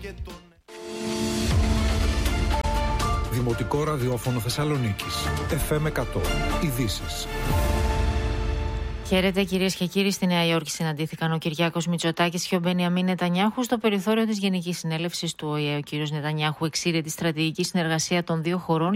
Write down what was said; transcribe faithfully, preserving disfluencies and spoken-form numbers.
Δημοτικό ραδιόφωνο Θεσσαλονίκης. εφ εμ εκατό. Ειδήσεις. Χαίρετε κυρίες και κύριοι. Στη Νέα Υόρκη συναντήθηκαν ο Κυριάκος Μητσοτάκης και ο Μπενιαμίν Νετανιάχου στο περιθώριο της Γενικής Συνέλευσης του Ο Ε Ε. Ο κύριος Νετανιάχου εξήρε τη στρατηγική συνεργασία των δύο χωρών